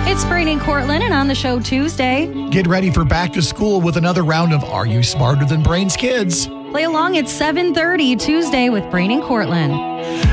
It's Brainy Cortland, and on the show Tuesday, Get ready for back to school with another round of Are You Smarter Than Brains Kids? play along at 7:30 Tuesday with Brainy Cortland.